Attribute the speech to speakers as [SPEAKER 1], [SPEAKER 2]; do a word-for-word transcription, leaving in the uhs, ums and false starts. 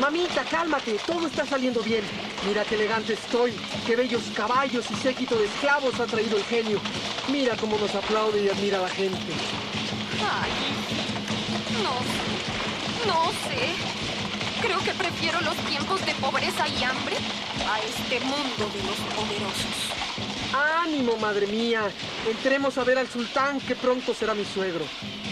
[SPEAKER 1] Mamita, cálmate, todo está saliendo bien. Mira qué elegante estoy, qué bellos caballos y séquito de esclavos ha traído el genio. Mira cómo nos aplaude y admira la gente.
[SPEAKER 2] Ay, no sé, no sé. Creo que prefiero los tiempos de pobreza y hambre a este mundo de los poderosos.
[SPEAKER 1] ¡Ánimo, madre mía! Entremos a ver al sultán, que pronto será mi suegro.